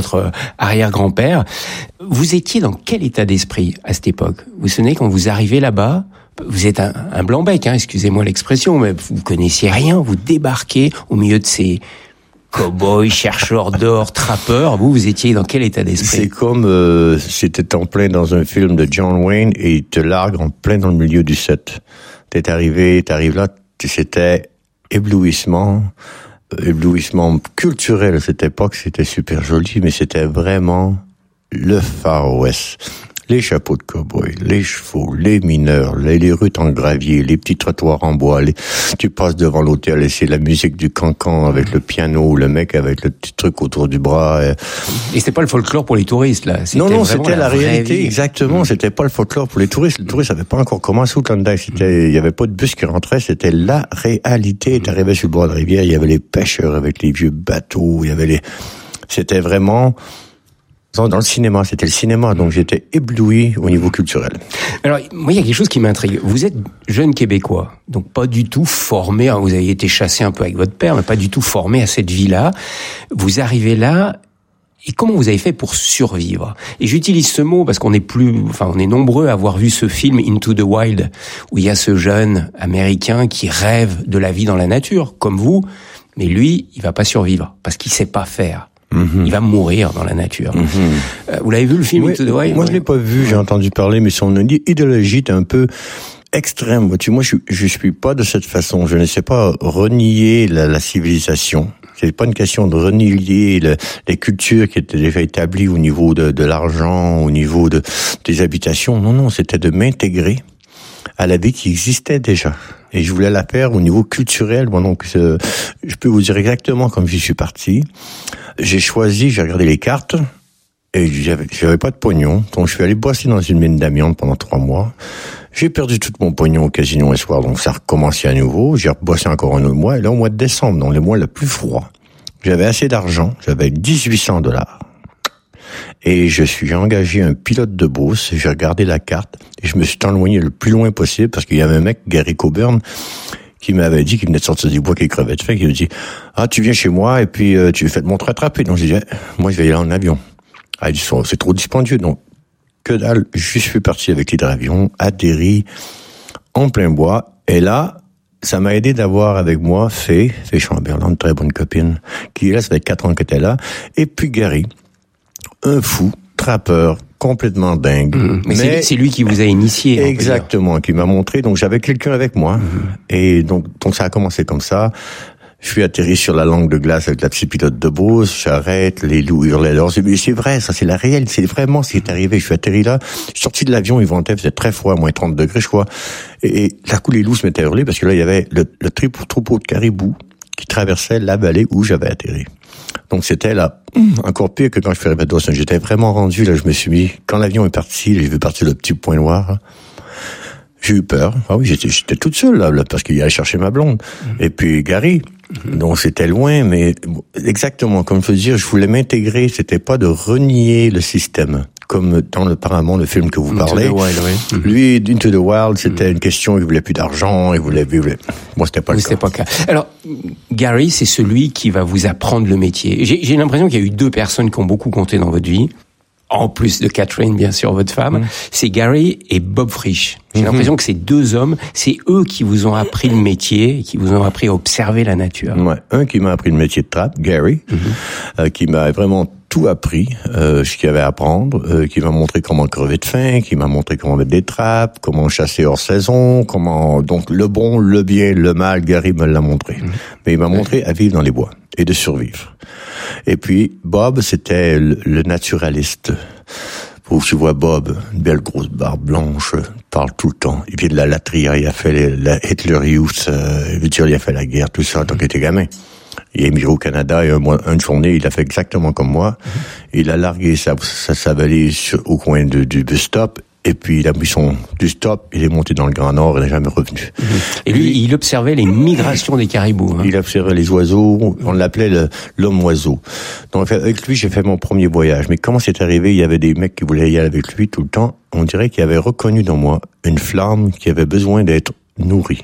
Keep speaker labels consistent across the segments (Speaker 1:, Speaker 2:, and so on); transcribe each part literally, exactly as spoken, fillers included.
Speaker 1: votre arrière-grand-père. Vous étiez dans quel état d'esprit à cette époque? Vous vous souvenez quand vous arrivez là-bas? Vous êtes un, un blanc-bec, hein, excusez-moi l'expression, mais vous connaissiez rien, vous débarquez au milieu de ces cow-boys, chercheurs d'or, trappeurs. Vous, vous étiez dans quel état d'esprit?
Speaker 2: C'est comme euh, c'était en plein dans un film de John Wayne et il te largue en plein dans le milieu du set. T'es arrivé, t'arrives là, c'était éblouissement, éblouissement culturel à cette époque, c'était super joli, mais c'était vraiment le Far West. Les chapeaux de cow-boy, les chevaux, les mineurs, les, les rues en gravier, les petits trottoirs en bois. Les, tu passes devant l'hôtel et c'est la musique du cancan avec le piano, le mec avec le petit truc autour du bras. Et,
Speaker 1: et c'était pas le folklore pour les touristes, là. C'était
Speaker 2: non, non, c'était la, la réalité,
Speaker 1: vie.
Speaker 2: Exactement. Mmh. C'était pas le folklore pour les touristes. Les touristes n'avaient pas encore commencé au Klondike. C'était, il y avait pas de bus qui rentrait. C'était la réalité. T'arrivais sur le bord de la rivière, il y avait les pêcheurs avec les vieux bateaux. Il y avait les, c'était vraiment, dans le cinéma, c'était le cinéma, donc j'étais ébloui au niveau culturel.
Speaker 1: Alors, moi, il y a quelque chose qui m'intrigue. Vous êtes jeune Québécois, donc pas du tout formé, hein, vous avez été chassé un peu avec votre père, mais pas du tout formé à cette vie-là. Vous arrivez là, et comment vous avez fait pour survivre? Et j'utilise ce mot parce qu'on est plus, enfin, on est nombreux à avoir vu ce film Into the Wild, où il y a ce jeune Américain qui rêve de la vie dans la nature, comme vous, mais lui, il va pas survivre, parce qu'il sait pas faire. Mm-hmm. Il va mourir dans la nature. Mm-hmm. Euh, vous l'avez vu le film?
Speaker 2: Oui,
Speaker 1: Into the Wild?
Speaker 2: Moi, je l'ai pas vu. J'ai entendu parler, mais son idéologie est un peu extrême. Moi, tu, moi, je, je suis pas de cette façon. Je ne sais pas renier la, la civilisation. C'est pas une question de renier le, les cultures qui étaient déjà établies au niveau de, de l'argent, au niveau de des habitations. Non, non, c'était de m'intégrer à la vie qui existait déjà. Et je voulais la faire au niveau culturel. Bon, donc, euh, je peux vous dire exactement comme j'y suis parti. J'ai choisi, j'ai regardé les cartes, et j'avais, j'avais pas de pognon. Donc, je suis allé bosser dans une mine d'amiante pendant trois mois. J'ai perdu tout mon pognon au casino un soir, donc ça a recommencé à nouveau. J'ai rebossé encore un autre mois, et là, au mois de décembre, dans le mois le plus froid, j'avais assez d'argent, j'avais dix-huit cents dollars. Et je suis engagé un pilote de Beauce, j'ai regardé la carte, et je me suis éloigné le plus loin possible, parce qu'il y avait un mec, Gary Coburn, qui m'avait dit qu'il venait de sortir du bois, qu'il crevait de faim, qui me dit, ah, tu viens chez moi, et puis euh, tu fais de mon rattraper. Donc j'ai dit, moi je vais y aller en avion. Ah, il dit, c'est trop dispendieux, donc que dalle. Je suis parti avec l'hydravion, atterri, en plein bois, et là, ça m'a aidé d'avoir avec moi Fay, Fay Chamberlain, une très bonne copine, qui là, ça fait quatre ans qu'elle était là, et puis Gary, un fou, trappeur, complètement dingue.
Speaker 1: Mmh. Mais, mais c'est, c'est lui qui vous a initié.
Speaker 2: Exactement, qui m'a montré. Donc j'avais quelqu'un avec moi. Mmh. Et donc, donc ça a commencé comme ça. Je suis atterri sur la langue de glace avec la petite pilote de Beauce, j'arrête, les loups hurlaient dehors. C'est, c'est vrai, ça c'est la réelle, c'est vraiment ce qui est arrivé. Je suis atterri là, je suis sorti de l'avion, il ventait, faisait très froid, moins trente degrés, je crois. Et, et là, coup, les loups se mettaient à hurler parce que là, il y avait le, le troupeau, troupeau de caribous qui traversait la vallée où j'avais atterri. Donc c'était là, encore pire que quand je suis arrivé à Dawson. J'étais vraiment rendu, là, je me suis mis, quand l'avion est parti, j'ai vu partir le petit point noir, là, j'ai eu peur. Ah oui, j'étais, j'étais toute seule, là, là parce qu'il allait chercher ma blonde. Mmh. Et puis Gary, mmh. donc c'était loin, mais exactement, comme je veux dire, je voulais m'intégrer, c'était pas de renier le système. Comme dans le Paramount, le film que vous parlez.
Speaker 1: Into the Wild, oui. Mm-hmm.
Speaker 2: Lui, Into the Wild, c'était mm-hmm. une question, il voulait plus d'argent, il voulait, il voulait... Moi, c'était pas le
Speaker 1: c'était
Speaker 2: cas.
Speaker 1: Pas le cas. Alors, Gary, c'est celui qui va vous apprendre le métier. J'ai, j'ai l'impression qu'il y a eu deux personnes qui ont beaucoup compté dans votre vie. En plus de Catherine, bien sûr, votre femme. Mm-hmm. C'est Gary et Bob Frisch. J'ai mm-hmm. l'impression que ces deux hommes, c'est eux qui vous ont appris le métier, qui vous ont appris à observer la nature.
Speaker 2: Ouais. Un qui m'a appris le métier de trappe, Gary, mm-hmm. euh, qui m'a vraiment tout appris, euh, ce qu'il y avait à apprendre, euh, qui m'a montré comment crever de faim, qui m'a montré comment mettre des trappes, comment chasser hors saison, comment, donc le bon, le bien, le mal, Gary me l'a montré. Mmh. Mais il m'a montré à vivre dans les bois et de survivre. Et puis, Bob, c'était le, le naturaliste. Où tu vois Bob, une belle grosse barbe blanche, parle tout le temps. Il vient de la latrie, il a fait les, la Hitler Youth, euh, il veut dire, il a fait la guerre, tout ça, tant qu'il était gamin. Il est émigré au Canada et un mois, une journée, il a fait exactement comme moi. Mm-hmm. Il a largué sa, sa, sa valise sur, au coin de, du bus stop. Et puis, il a mis son du stop, il est monté dans le Grand Nord, il n'est jamais revenu.
Speaker 1: Mm-hmm. Et lui, il observait les migrations des caribous. Hein.
Speaker 2: Il observait les oiseaux, on l'appelait le, l'homme-oiseau. Donc, avec lui, j'ai fait mon premier voyage. Mais comment c'est arrivé? Il y avait des mecs qui voulaient y aller avec lui tout le temps. On dirait qu'il avait reconnu dans moi une flamme qui avait besoin d'être nourrie.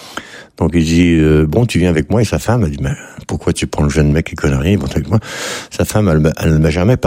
Speaker 2: Donc il dit, euh, bon, tu viens avec moi, et sa femme, elle dit, mais pourquoi tu prends le jeune mec qui connaît rien, il monte avec moi. Sa femme, elle, elle ne m'a jamais parlé.